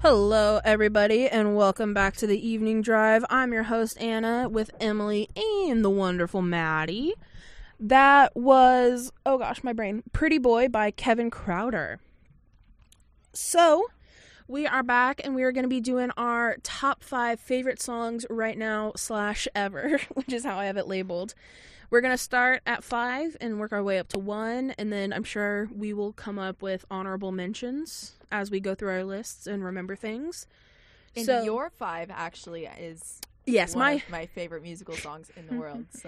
Hello, everybody, and welcome back to the Evening Drive. I'm your host, Anna, with Emily and the wonderful Maddie. That was, oh gosh, my brain, Pretty Boy by Kevin Crowder. So, we are back, and we are going to be doing our top 5 favorite songs right now / ever, which is how I have it labeled. We're going to start at 5 and work our way up to 1, and then I'm sure we will come up with honorable mentions as we go through our lists and remember things. And so, your 5 actually is one of my favorite musical songs in the world. So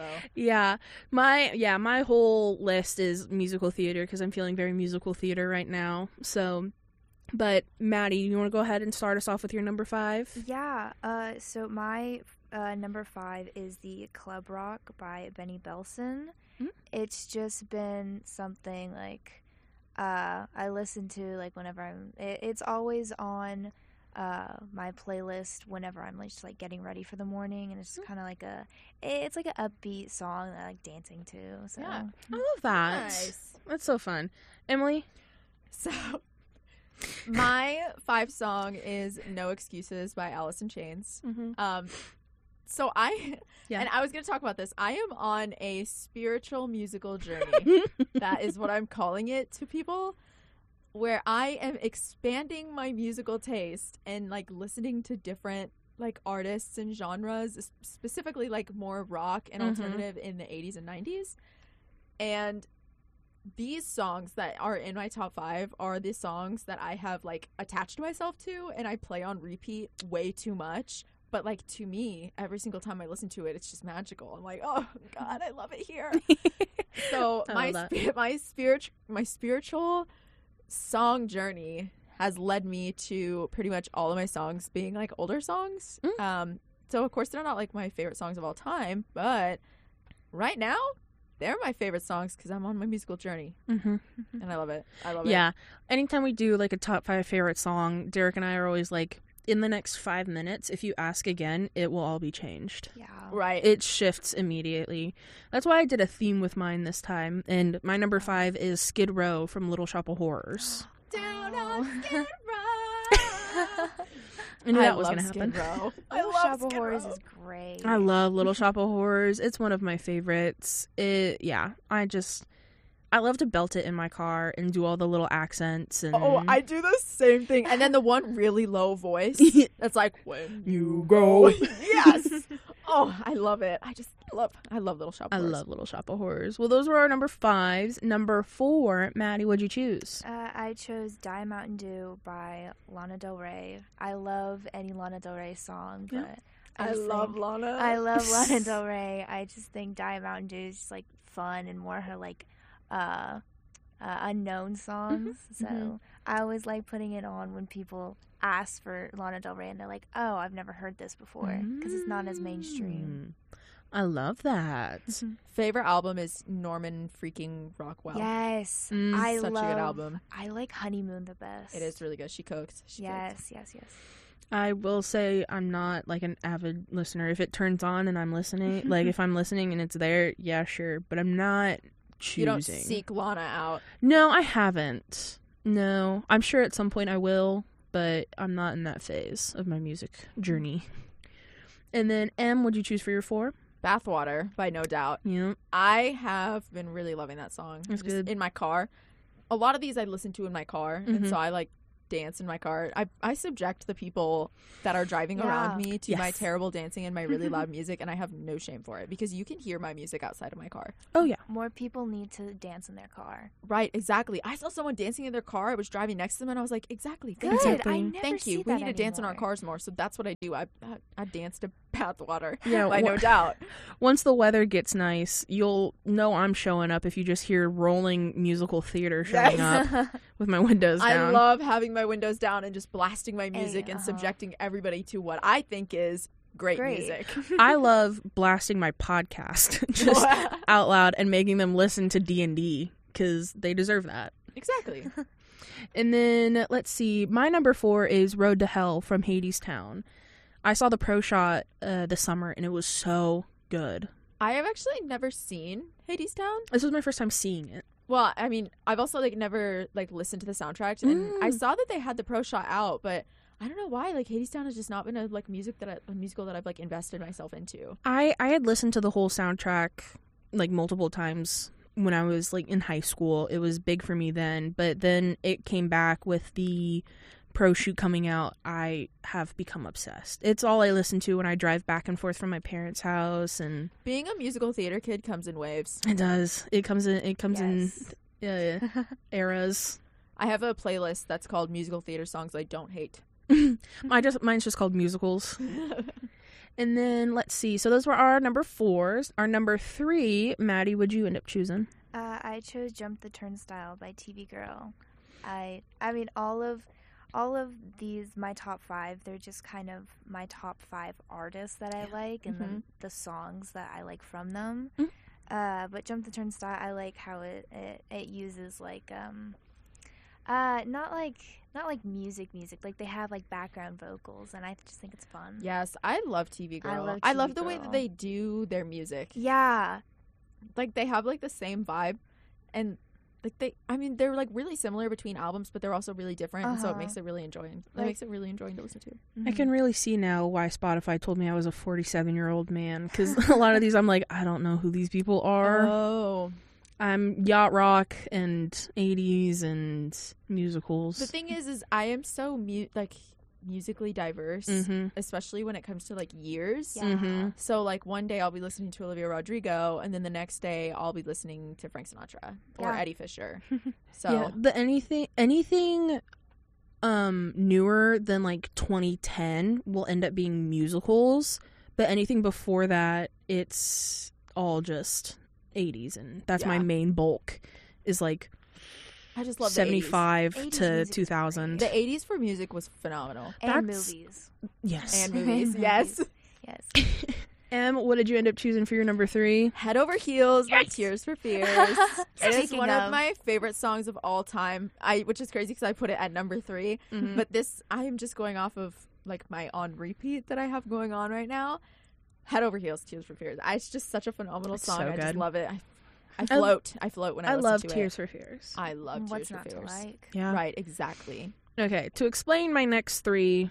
my whole list is musical theater because I'm feeling very musical theater right now. So, but Maddie, you want to go ahead and start us off with your number 5? Yeah. So my number 5 is the Club Rock by Benny Belson. Mm-hmm. It's just been something like I listen to like whenever it's always on my playlist whenever I'm just like getting ready for the morning, and it's kind of like it's like an upbeat song that I like dancing to. So yeah, I love that. Nice. That's so fun. Emily? So my 5 song is No Excuses by Alice in Chains. Mm-hmm. So and I was going to talk about this. I am on a spiritual musical journey. That is what I'm calling it to people, where I am expanding my musical taste and like listening to different like artists and genres, specifically like more rock and alternative in the 80s and 90s. And these songs that are in my top 5 are the songs that I have like attached myself to and I play on repeat way too much. But, like, to me, every single time I listen to it, it's just magical. I'm like, oh, God, I love it here. So my spiritual song journey has led me to pretty much all of my songs being, like, older songs. So, of course, they're not, like, my favorite songs of all time. But right now, they're my favorite songs because I'm on my musical journey. Mm-hmm. And I love it. Yeah. Anytime we do, like, a top 5 favorite song, Derek and I are always like, in the next 5 minutes, if you ask again, it will all be changed. Yeah. Right. It shifts immediately. That's why I did a theme with mine this time. And my number 5 is Skid Row from Little Shop of Horrors. Down on Skid Row. I knew that was going to happen. Little Shop of Horrors is great. I love Little Shop of Horrors. It's one of my favorites. I love to belt it in my car and do all the little accents. And Oh, I do the same thing. And then the one really low voice that's like, when you go. Yes. Oh, I love it. I love Little Shop of Horrors. I love Little Shop of Horrors. Well, those were our number 5s. Number 4, Maddie, what'd you choose? I chose Diet Mountain Dew by Lana Del Rey. I love any Lana Del Rey song, but I love Lana. I love Lana Del Rey. I just think Diet Mountain Dew is just like fun and more her like unknown songs. So I always like putting it on when people ask for Lana Del Rey and they're like, oh, I've never heard this before, because it's not as mainstream. I love that. Favorite album is Norman freaking Rockwell. Yes. Such a good album. I like Honeymoon the best. It is really good. She cooked. Yes. I will say I'm not like an avid listener. If it turns on and I'm listening, like if I'm listening and it's there, yeah, sure, but I'm not choosing. You don't seek Lana out. No, I haven't. No, I'm sure at some point I will, but I'm not in that phase of my music journey. And then M, what'd you choose for your 4? Bathwater by No Doubt. Yeah. I have been really loving that song. It's good. In my car. A lot of these I listen to in my car, and so I like dance in my car. I subject the people that are driving around me to my terrible dancing and my really loud music, and I have no shame for it because you can hear my music outside of my car. Oh yeah. More people need to dance in their car. Right, exactly. I saw someone dancing in their car. I was driving next to them and I was like, exactly. Good. Exactly. I never Thank you. see We that need to dance in our anymore. cars more. So that's what I do. I dance to Bathwater. Yeah, by No Doubt. Once the weather gets nice, you'll know I'm showing up if you just hear rolling musical theater showing up with my windows down. I love having my windows down and just blasting my music and subjecting everybody to what I think is great music. I love blasting my podcast just out loud and making them listen to D&D because they deserve that. Exactly. And then, let's see, my number 4 is Road to Hell from Hadestown. I saw the pro shot this summer, and it was so good. I have actually never seen Hadestown. This was my first time seeing it. Well, I mean, I've also never listened to the soundtrack, and I saw that they had the pro shot out, but I don't know why. Like Hadestown has just not been a musical that I've like invested myself into. I had listened to the whole soundtrack like multiple times when I was like in high school. It was big for me then, but then it came back with the pro shoot coming out. I have become obsessed. It's all I listen to when I drive back and forth from my parents' house. And being a musical theater kid comes in waves. It does. It comes in eras. I have a playlist that's called musical theater songs I don't hate. Mine's just called musicals. And then let's see. So those were our number 4s. Our number 3, Maddie, would you end up choosing? I chose "Jump the Turnstile" by TV Girl. I mean, all of these, my top 5, they're just kind of my top 5 artists that I like, and the songs that I like from them. But "Jump the Turnstile," I like how it uses like not like music, like they have like background vocals, and I just think it's fun. Yes, I love TV Girl. I love the way that they do their music. Yeah, like they have like the same vibe, and like they're like really similar between albums, but they're also really different, and so it makes it really enjoying. Makes it really enjoying to listen to. I can really see now why Spotify told me I was a 47-year-old man, because a lot of these I'm like, I don't know who these people are. Oh. I'm yacht rock and 80s and musicals. The thing is I am so musically diverse, especially when it comes to like years. Yeah. So like one day I'll be listening to Olivia Rodrigo, and then the next day I'll be listening to Frank Sinatra or Eddie Fisher. So yeah, but anything newer than like 2010 will end up being musicals, but anything before that, it's all just 80s, and that's my main bulk is like I just love 75 the 80s. to 2000. The 80s for music was phenomenal. And movies. Yes. And movies. Yes. Em, what did you end up choosing for your number 3? Head Over Heels by Tears for Fears. It is one of my favorite songs of all time. Which is crazy because I put it at number 3. But I am just going off of like my on repeat that I have going on right now. Head Over Heels, Tears for Fears. It's just such a phenomenal song. So I just good. love it. I float. I float when I listen to it. I love Tears for Fears. I love What's Tears for not Fears. to like? Yeah. Right, exactly. Okay, to explain my next 3,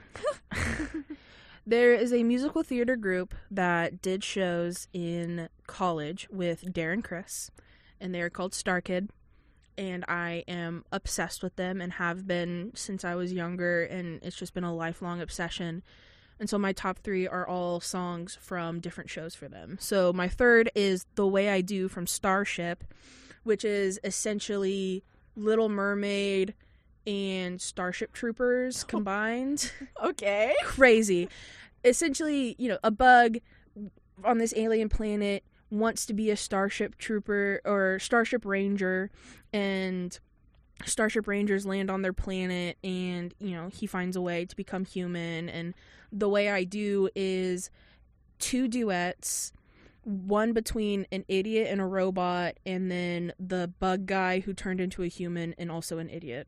there is a musical theater group that did shows in college with Darren Criss, and they're called Star Kid, and I am obsessed with them and have been since I was younger, and it's just been a lifelong obsession. And so my top 3 are all songs from different shows for them. So my 3rd is The Way I Do from Starship, which is essentially Little Mermaid and Starship Troopers combined. Okay. Crazy. Essentially, a bug on this alien planet wants to be a Starship Trooper or Starship Ranger, and Starship Rangers land on their planet, and he finds a way to become human. And The Way I Do is 2 duets, one between an idiot and a robot, and then the bug guy who turned into a human and also an idiot.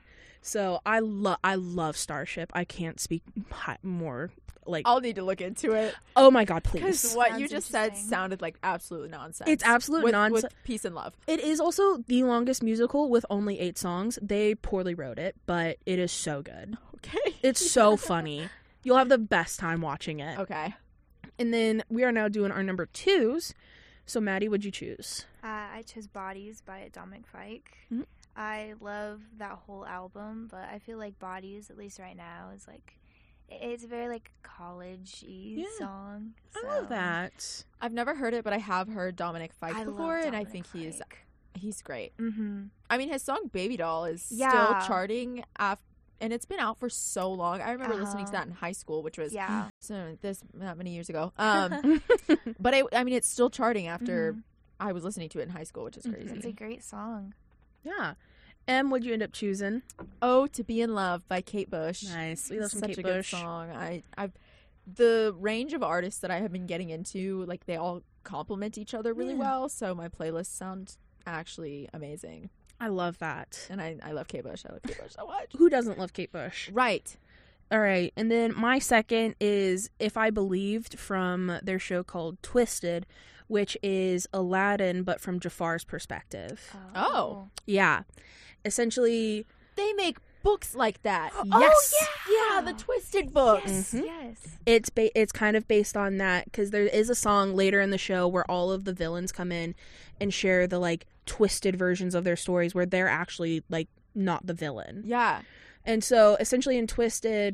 So I love Starship. I can't speak more. Like, I'll need to look into it. Oh my god, please. Because what you just said sounded like absolute nonsense. It's absolute nonsense. With peace and love. It is also the longest musical with only 8 songs. They poorly wrote it, but it is so good. Okay. It's so funny. You'll have the best time watching it. Okay. And then we are now doing our number 2s. So Maddie, what'd you choose? I chose Bodies by Dominic Fike. Mm-hmm. I love that whole album, but I feel like Bodies, at least right now, is like, it's a very like college-y song. So. I love that. I've never heard it, but I have heard Dominic Fike before, and I think Fike. he's great. Mm-hmm. I mean, his song Baby Doll is still charting and it's been out for so long. I remember listening to that in high school, which was not many years ago. But it's still charting after I was listening to it in high school, which is crazy. It's a great song. Yeah. Em, what'd you end up choosing? Oh, To Be in Love by Kate Bush. Nice. We love some Such Kate a Bush. good song. I've the range of artists that I have been getting into, like they all complement each other really well. So my playlists sound actually amazing. I love that. And I love Kate Bush. I love Kate Bush so much. Who doesn't love Kate Bush? Right. All right. And then my second is If I Believed from their show called Twisted, which is Aladdin, but from Jafar's perspective. Oh. Yeah. Essentially, They make books like that. Yes. Yeah, the Twisted books. Yes, yes. It's kind of based on that, because there is a song later in the show where all of the villains come in and share the like twisted versions of their stories where they're actually like not the villain. Yeah. And so essentially in Twisted,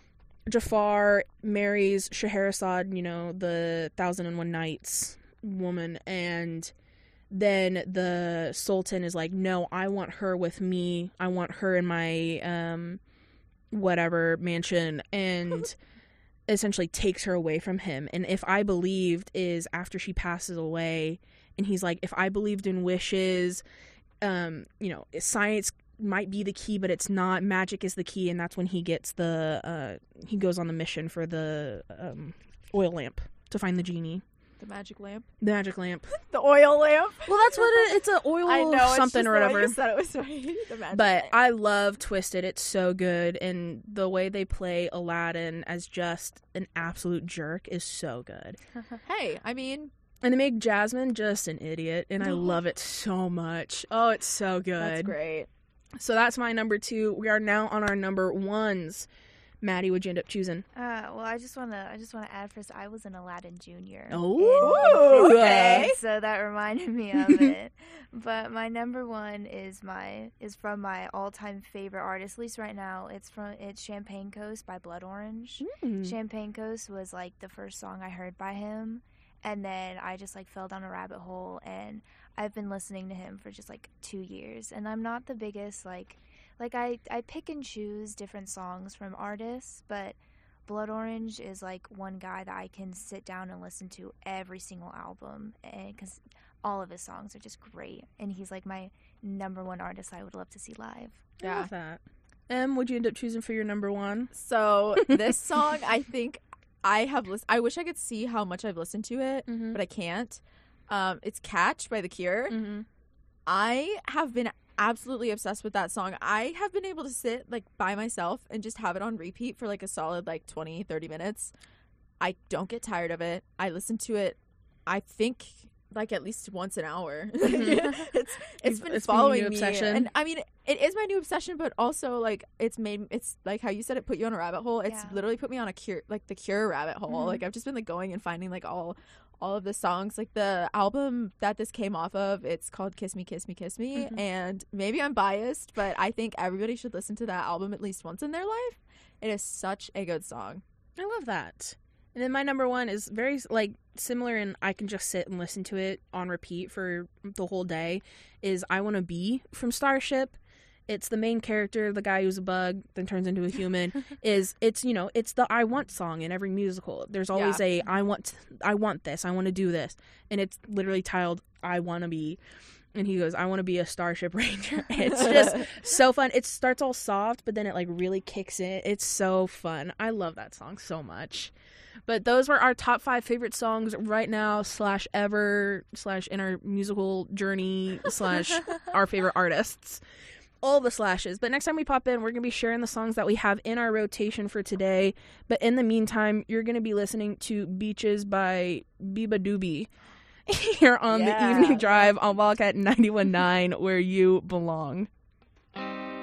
Jafar marries Scheherazade, you know, the 1001 Nights woman, and then the Sultan is like, no, I want her with me. I want her in my whatever mansion, and essentially takes her away from him. And If I Believed is after she passes away, and he's like, if I believed in wishes, you know, science might be the key, but it's not. Magic is the key, and that's when he gets he goes on the mission for the oil lamp to find the genie. The magic lamp. The magic lamp. The oil lamp. Well, that's what it's an oil I know, something or whatever. I said it was right. The magic But lamp. I love Twisted. It's so good, and the way they play Aladdin as just an absolute jerk is so good. Hey, I mean, And they make Jasmine just an idiot, and I love it so much. Oh, it's so good. that's great. So that's my number 2. We are now on our number 1s. Maddie, what'd you end up choosing? Well, I just wanna add first. I was an Aladdin Jr. Oh, okay. So that reminded me of it. But my number 1 is from my all-time favorite artist, at least right now. It's Champagne Coast by Blood Orange. Champagne Coast was like the first song I heard by him, and then I just like fell down a rabbit hole, and I've been listening to him for just like 2 years. And I'm not the biggest like I pick and choose different songs from artists, but Blood Orange is like one guy that I can sit down and listen to every single album, and because all of his songs are just great, and he's like my number 1 artist I would love to see live. I love that. What'd you end up choosing for your number 1? So this song, I think I have I wish I could see how much I've listened to it, but I can't. It's Catch by The Cure. I have been absolutely obsessed with that song. I have been able to sit like by myself and just have it on repeat for like a solid like 20-30 minutes. I don't get tired of it. I listen to it, I think, like at least once an hour. It's been following me. Obsession. And I mean, it is my new obsession, but also like it's like how you said it put you on a rabbit hole. It's literally put me on a Cure, like the Cure rabbit hole. Like I've just been like going and finding like all of the songs. Like the album that this came off of, it's called Kiss Me, Kiss Me, Kiss Me. And maybe I'm biased, but I think everybody should listen to that album at least once in their life. It is such a good song. I love that. And then my number 1 is very like similar, and I can just sit and listen to it on repeat for the whole day, is I Wanna Be from Starship. It's the main character, the guy who's a bug, then turns into a human. It's the I Want song in every musical. There's always a I want this, I want to do this. And it's literally titled I Wanna Be. And he goes, I want to be a Starship Ranger. It's just so fun. It starts all soft, but then it like really kicks in. It's so fun. I love that song so much. But those were our top 5 favorite songs right now / ever / in our musical journey / our favorite artists. All the slashes. But next time we pop in, we're going to be sharing the songs that we have in our rotation for today. But in the meantime, you're going to be listening to Beaches by Biba Doobie here on the Evening Drive on Wildcat 91.9, where you belong.